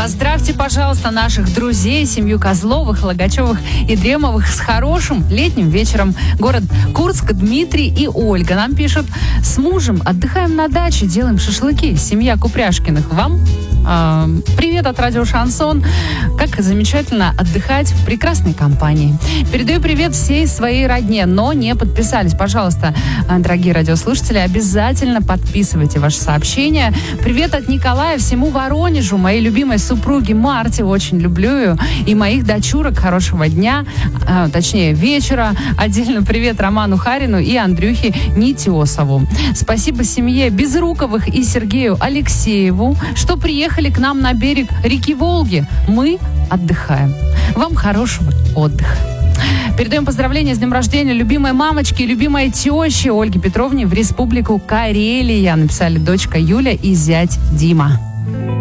Поздравьте, пожалуйста, наших друзей, семью Козловых, Логачевых и Дремовых с хорошим летним вечером. Город Курск, Дмитрий и Ольга нам пишут: с мужем отдыхаем на даче, делаем шашлыки. Семья Купряшкиных. Вам привет от радио Шансон. Как замечательно отдыхать в прекрасной компании. Передаю привет всей своей родне, но не подписались. Пожалуйста, дорогие радиослушатели, обязательно подписывайте ваши сообщения. Привет от Николая всему Воронежу, моей любимой супруге Марте, очень люблю ее, и моих дочурок. Хорошего дня, точнее вечера. Отдельно привет Роману Харину и Андрюхе Нитесову. Спасибо семье Безруковых и Сергею Алексееву, что приехали к нам на берег реки Волги. Мы отдыхаем. Вам хорошего отдыха. Передаем поздравления с днем рождения любимой мамочки и любимой тещи Ольге Петровне в Республику Карелия. Написали дочка Юля и зять Дима.